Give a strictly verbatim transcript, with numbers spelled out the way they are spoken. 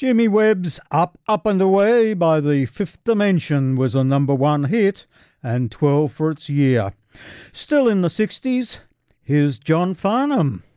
Jimmy Webb's Up, Up and Away by the Fifth Dimension was a number one hit and twelve for its year. Still in the sixties, here's John Farnham.